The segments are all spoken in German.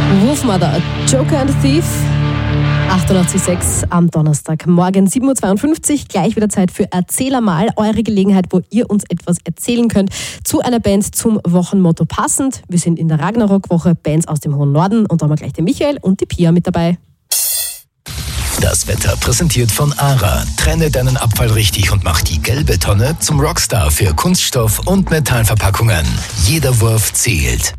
Wolfmother, Joker and the Thief, 88,6 am Donnerstag. Morgen 7.52 Uhr, gleich wieder Zeit für Erzähler mal. Eure Gelegenheit, wo ihr uns etwas erzählen könnt zu einer Band zum Wochenmotto passend. Wir sind in der Ragnarok-Woche, Bands aus dem hohen Norden, und da haben wir gleich den Michael und die Pia mit dabei. Das Wetter präsentiert von ARA. Trenne deinen Abfall richtig und mach die gelbe Tonne zum Rockstar für Kunststoff- und Metallverpackungen. Jeder Wurf zählt.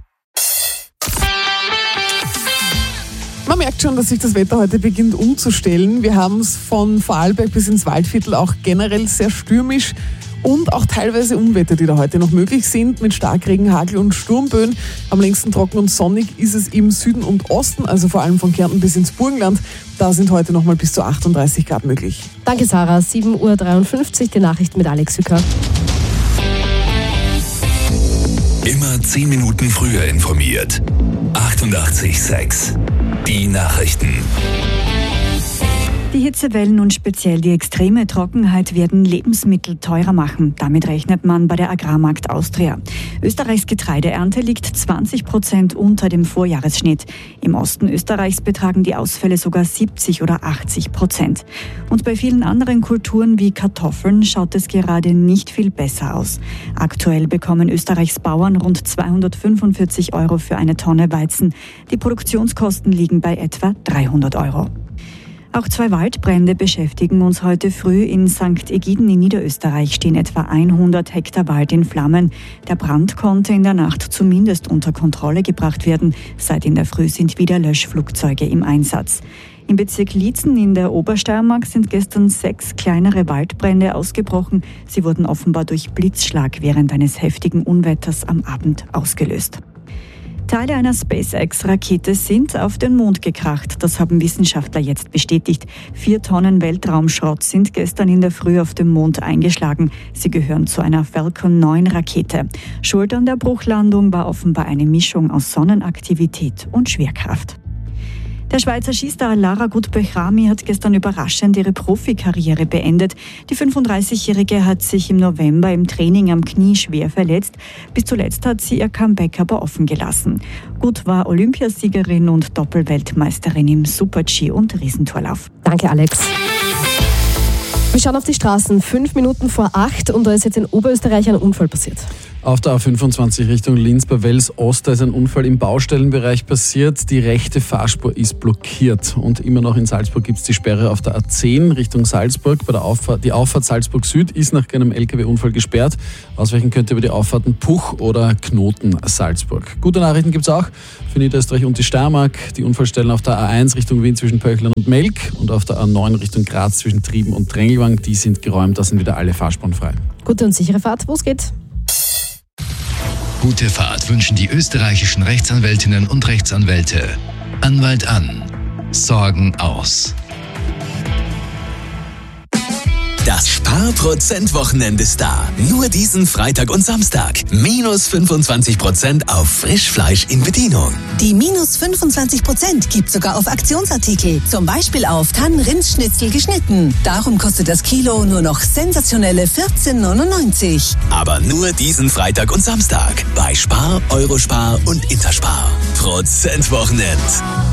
Man merkt schon, dass sich das Wetter heute beginnt umzustellen. Wir haben es von Vorarlberg bis ins Waldviertel auch generell sehr stürmisch und auch teilweise Unwetter, die da heute noch möglich sind, mit Starkregen, Hagel und Sturmböen. Am längsten trocken und sonnig ist es im Süden und Osten, also vor allem von Kärnten bis ins Burgenland. Da sind heute noch mal bis zu 38 Grad möglich. Danke Sarah, 7.53 Uhr, die Nachrichten mit Alex Hücker. Immer 10 Minuten früher informiert. 88,6. Die Nachrichten. Die Hitzewellen und speziell die extreme Trockenheit werden Lebensmittel teurer machen. Damit rechnet man bei der Agrarmarkt Austria. Österreichs Getreideernte liegt 20% unter dem Vorjahresschnitt. Im Osten Österreichs betragen die Ausfälle sogar 70 oder 80%. Und bei vielen anderen Kulturen wie Kartoffeln schaut es gerade nicht viel besser aus. Aktuell bekommen Österreichs Bauern rund 245 € für eine Tonne Weizen. Die Produktionskosten liegen bei etwa 300 €. Auch 2 Waldbrände beschäftigen uns heute früh. In St. Egiden in Niederösterreich stehen etwa 100 Hektar Wald in Flammen. Der Brand konnte in der Nacht zumindest unter Kontrolle gebracht werden. Seit in der Früh sind wieder Löschflugzeuge im Einsatz. Im Bezirk Liezen in der Obersteiermark sind gestern 6 kleinere Waldbrände ausgebrochen. Sie wurden offenbar durch Blitzschlag während eines heftigen Unwetters am Abend ausgelöst. Teile einer SpaceX-Rakete sind auf den Mond gekracht. Das haben Wissenschaftler jetzt bestätigt. 4 Tonnen Weltraumschrott sind gestern in der Früh auf dem Mond eingeschlagen. Sie gehören zu einer Falcon 9-Rakete. Schuld an der Bruchlandung war offenbar eine Mischung aus Sonnenaktivität und Schwerkraft. Der Schweizer Skistar Lara Gut-Bechrami hat gestern überraschend ihre Profikarriere beendet. Die 35-Jährige hat sich im November im Training am Knie schwer verletzt. Bis zuletzt hat sie ihr Comeback aber offen gelassen. Gut war Olympiasiegerin und Doppelweltmeisterin im Super-G und Riesentorlauf. Danke Alex. Wir schauen auf die Straßen, 5 Minuten vor 8 und da ist jetzt in Oberösterreich ein Unfall passiert. Auf der A25 Richtung Linz bei Wels Ost, da ist ein Unfall im Baustellenbereich passiert. Die rechte Fahrspur ist blockiert. Und immer noch in Salzburg gibt es die Sperre auf der A10 Richtung Salzburg. Die Auffahrt Salzburg Süd ist nach einem LKW-Unfall gesperrt. Ausweichen könnt ihr über die Auffahrten Puch oder Knoten Salzburg. Gute Nachrichten gibt es auch für Niederösterreich und die Steiermark. Die Unfallstellen auf der A1 Richtung Wien zwischen Pöchlern und Melk und auf der A9 Richtung Graz zwischen Trieben und Drängelwang, die sind geräumt. Da sind wieder alle Fahrspuren frei. Gute und sichere Fahrt, wo es geht. Gute Fahrt wünschen die österreichischen Rechtsanwältinnen und Rechtsanwälte. Anwalt an. Sorgen aus. Das Sparprozent-Wochenende ist da. Nur diesen Freitag und Samstag. Minus 25% auf Frischfleisch in Bedienung. Die minus 25% gibt sogar auf Aktionsartikel. Zum Beispiel auf Tannenrindsschnitzel geschnitten. Darum kostet das Kilo nur noch sensationelle 14,99. Aber nur diesen Freitag und Samstag. Bei Spar, Eurospar und Interspar. Prozentwochenend.